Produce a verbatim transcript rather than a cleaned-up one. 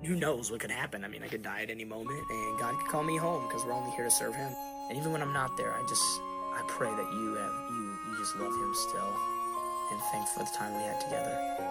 who knows what could happen. I mean, I could die at any moment, and God could call me home because we're only here to serve Him. And even when I'm not there, I just, I pray that you have, you, you just love Him still, and thank for the time we had together.